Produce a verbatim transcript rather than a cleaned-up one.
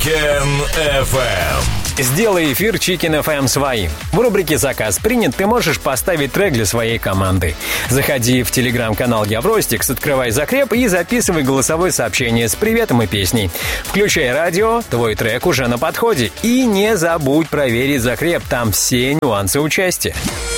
Chicken эф эм. Сделай эфир Chicken эф эм своим. В рубрике «Заказ принят» ты можешь поставить трек для своей команды. Заходи в телеграм-канал Явростикс, открывай закреп и записывай голосовое сообщение с приветом и песней. Включай радио, твой трек уже на подходе. И не забудь проверить закреп, там все нюансы участия.